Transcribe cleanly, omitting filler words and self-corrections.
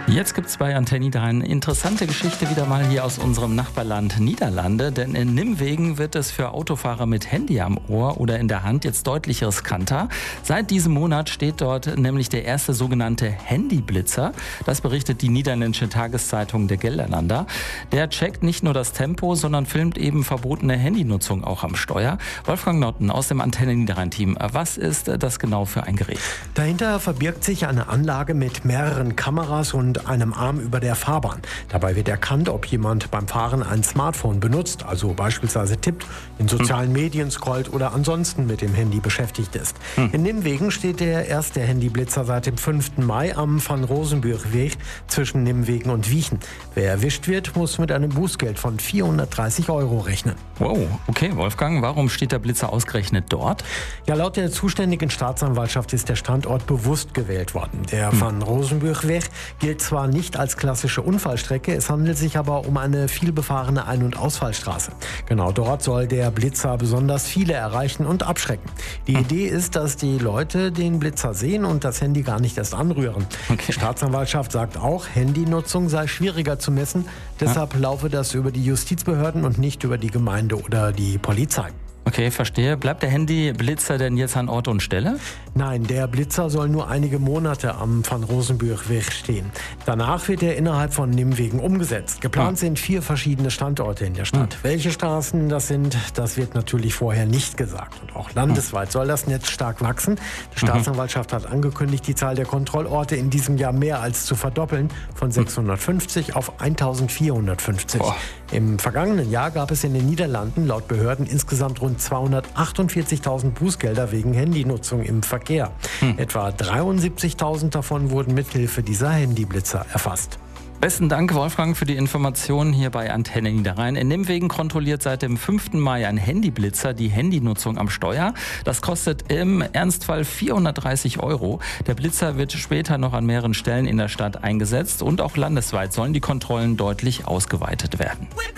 Jetzt gibt es bei Antenne Niederrhein eine interessante Geschichte wieder mal hier aus unserem Nachbarland Niederlande. Denn in Nimwegen wird es für Autofahrer mit Handy am Ohr oder in der Hand jetzt deutlich riskanter. Seit diesem Monat steht dort nämlich der erste sogenannte Handyblitzer. Das berichtet die niederländische Tageszeitung De Gelderlander. Der checkt nicht nur das Tempo, sondern filmt eben verbotene Handynutzung auch am Steuer. Wolfgang Notten aus dem Antenne Niederrhein-Team. Was ist das genau für ein Gerät? Dahinter verbirgt sich eine Anlage mit mehreren Kameras und einem Arm über der Fahrbahn. Dabei wird erkannt, ob jemand beim Fahren ein Smartphone benutzt, also beispielsweise tippt, in sozialen Medien scrollt oder ansonsten mit dem Handy beschäftigt ist. In Nimwegen steht der erste Handyblitzer seit dem 5. Mai am Van Rosenburgweg zwischen Nimwegen und Wijchen. Wer erwischt wird, muss mit einem Bußgeld von 430 € rechnen. Wow, okay, Wolfgang, warum steht der Blitzer ausgerechnet dort? Ja, laut der zuständigen Staatsanwaltschaft ist der Standort bewusst gewählt worden. Der Van Rosenburgweg gilt zwar nicht als klassische Unfallstrecke, es handelt sich aber um eine vielbefahrene Ein- und Ausfallstraße. Genau dort soll der Blitzer besonders viele erreichen und abschrecken. Die Idee ist, dass die Leute den Blitzer sehen und das Handy gar nicht erst anrühren. Okay. Die Staatsanwaltschaft sagt auch, Handynutzung sei schwieriger zu messen, deshalb laufe das über die Justizbehörden und nicht über die Gemeinde oder die Polizei. Okay, verstehe. Bleibt der Handyblitzer denn jetzt an Ort und Stelle? Nein, der Blitzer soll nur einige Monate am Van Rosenburgweg stehen. Danach wird er innerhalb von Nimwegen umgesetzt. Geplant sind 4 verschiedene Standorte in der Stadt. Welche Straßen das sind, das wird natürlich vorher nicht gesagt. Und auch landesweit soll das Netz stark wachsen. Die Staatsanwaltschaft hat angekündigt, die Zahl der Kontrollorte in diesem Jahr mehr als zu verdoppeln, von 650 auf 1450. Boah. Im vergangenen Jahr gab es in den Niederlanden laut Behörden insgesamt rund 248.000 Bußgelder wegen Handynutzung im Verkehr. Etwa 73.000 davon wurden mithilfe dieser Handyblitzer erfasst. Besten Dank, Wolfgang, für die Informationen hier bei Antenne Niederrhein. In Nimwegen kontrolliert seit dem 5. Mai ein Handyblitzer die Handynutzung am Steuer. Das kostet im Ernstfall 430 €. Der Blitzer wird später noch an mehreren Stellen in der Stadt eingesetzt und auch landesweit sollen die Kontrollen deutlich ausgeweitet werden.